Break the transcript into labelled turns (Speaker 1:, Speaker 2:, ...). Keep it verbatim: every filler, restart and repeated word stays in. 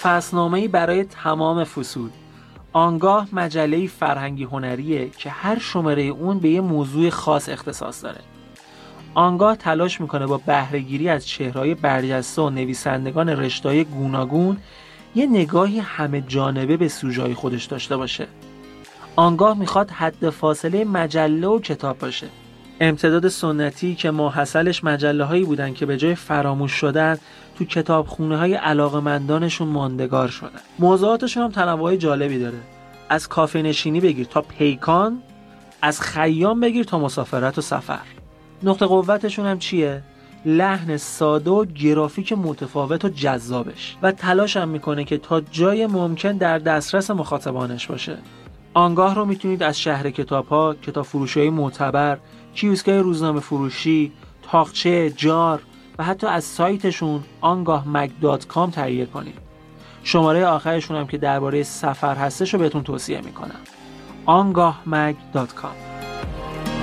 Speaker 1: قفسنامه‌ای برای تمام فصول. آنگاه مجله فرهنگی هنریه که هر شماره اون به یه موضوع خاص اختصاص داره. آنگاه تلاش میکنه با بهره‌گیری از چهره‌های برجسته و نویسندگان رشته‌های گوناگون یه نگاهی همه جانبه به سوژه‌های خودش داشته باشه. آنگاه میخواد حد فاصله مجله و کتاب باشه. امتداد سنتی که ماحصلش مجله هایی بودن که به جای فراموش شدن تو کتابخونه های علاقمندانشون ماندگار شدن. موضوعاتشون هم تنوع جالبی داره. از کافه نشینی بگیر تا پیکان، از خیام بگیر تا مسافرت و سفر. نقطه قوتشون هم چیه؟ لحن ساده و گرافیک متفاوت و جذابش و تلاش هم میکنه که تا جای ممکن در دسترس مخاطبانش باشه. آنگاه رو میتونید از شهر کتاب‌ها، کتاب فروشی‌های معتبر، کیوسک‌های روزنامه فروشی، تاقچه، جار و حتی از سایتشون آنگاه مگ دات کام تهیه کنید. شماره آخرشون هم که درباره سفر هستش رو بهتون توصیه میکنم. آنگاه مگ دات کام.